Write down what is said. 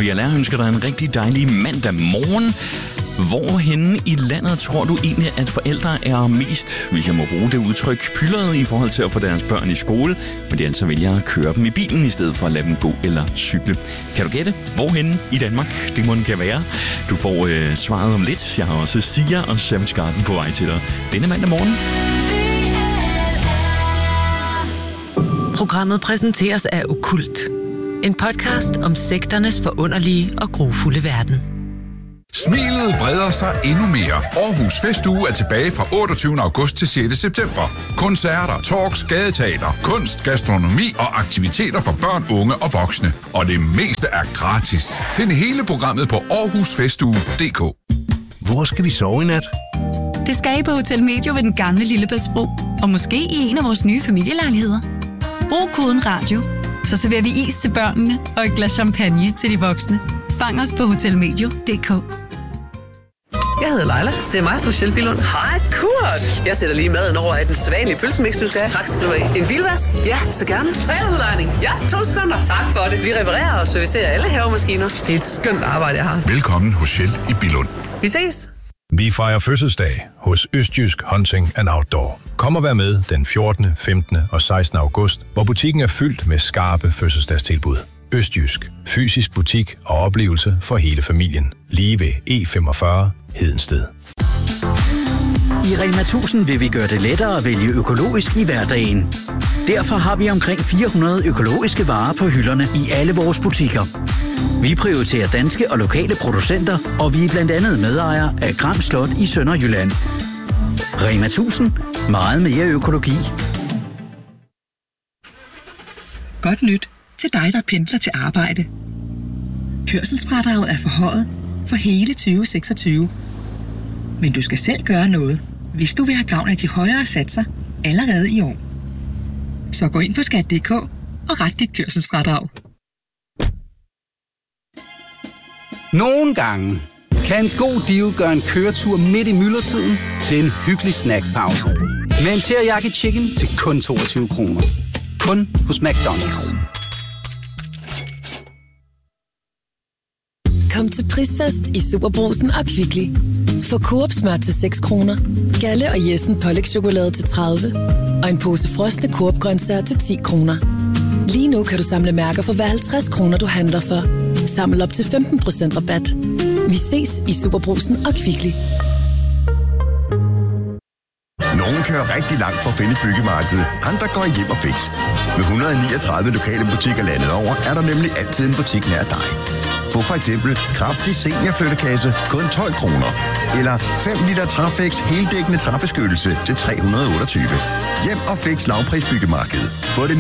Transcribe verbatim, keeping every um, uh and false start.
V L R ønsker dig en rigtig dejlig mandag morgen. Hvorhenne i landet tror du egentlig, at forældre er mest, hvis jeg må bruge det udtryk, pyldrede i forhold til at få deres børn i skole, men de altså vælger at køre dem i bilen i stedet for at lade dem gå eller cykle? Kan du gætte, hvorhenne i Danmark det må kan være? Du får øh, svaret om lidt. Jeg har også Sia og Savage Garden på vej til dig denne mandag morgen. Programmet præsenteres af Okkult. En podcast om sekternes forunderlige og grufulde verden. Smilet breder sig endnu mere. Aarhus Festuge er tilbage fra otteogtyvende august til sjette september. Koncerter, talks, gadeteater, kunst, gastronomi og aktiviteter for børn, unge og voksne. Og det meste er gratis. Find hele programmet på aarhus festuge punktum d k. Hvor skal vi sove i nat? Det skal I på Hotel Medio ved den gamle Lillebæltsbro. Og måske i en af vores nye familielejligheder. Brug koden radio, så serverer vi is til børnene og et glas champagne til de voksne. Fang os på hotel medio punktum d k. Jeg hedder Leila. Det er mig på Shell Billund. Hej, Kurt. Jeg sætter lige maden over af den sædvanlige pølsemix, du skal have. Tak skal du have. En bilvask? Ja, så gerne. Trailerudlejning? Ja, to sekunder. Tak for det. Vi reparerer og servicerer alle havemaskiner. Det er et skønt arbejde, jeg har. Velkommen hos Shell i Billund. Vi ses. Vi fejrer fødselsdag hos Østjysk Hunting and Outdoor. Kom og vær med den fjortende, femtende og sekstende august, hvor butikken er fyldt med skarpe fødselsdagstilbud. Østjysk. Fysisk butik og oplevelse for hele familien. Lige ved E femogfyrre Hedensted. I Rema tusind vil vi gøre det lettere at vælge økologisk i hverdagen. Derfor har vi omkring fire hundrede økologiske varer på hylderne i alle vores butikker. Vi prioriterer danske og lokale producenter, og vi er blandt andet medejere af Gram Slot i Sønderjylland. Rema tusind. Meget mere økologi. Godt nyt til dig, der pendler til arbejde. Kørselsfradraget er forhøjet for hele tyve seksogtyve. Men du skal selv gøre noget, hvis du vil have gavn af de højere satser allerede i år. Så gå ind på skat punktum d k og ret dit kørselsfradrag. Nogle gange kan en god deal gøre en køretur midt i myldretiden til en hyggelig snackpause. Med en teriyaki chicken til kun toogtyve kroner. Kun hos McDonald's. Kom til prisfest i Superbrugsen og Kvickly. Få Coop smør til seks kroner, Galle og Jessen pålægschokolade til tredive og en pose frosne Coop-grøntsager til ti kroner. Lige nu kan du samle mærker for hver halvtreds kroner, du handler for. Samle op til femten procent rabat. Vi ses i Superbrugsen og Kvickly. Nogle kører rigtig langt for at finde byggemarkedet, andre går hjem og fix. Med et hundrede og niogtredive lokale butikker landet over, er der nemlig altid en butik nær dig. Få for eksempel kraftig seniorflyttekasse kun tolv kroner. Eller fem liter Trafex heldækkende træbeskyttelse til tre hundrede og otteogtyve. Hjem og fix lavprisbyggemarked. Få det